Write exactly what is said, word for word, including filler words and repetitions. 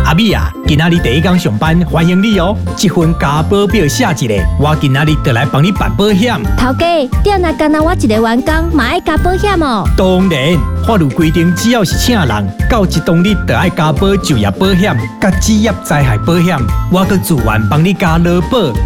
阿美啊，今仔日第一天上班，欢迎你哦！这份加保表写一个，我今仔日就来帮你办保险。 头家，店内干那我一个员工，嘛爱加保险哦。 当然，法律规定，只要是请人，到一当日就爱加保就业保险、甲职业灾害保险，我搁自愿帮你加劳保。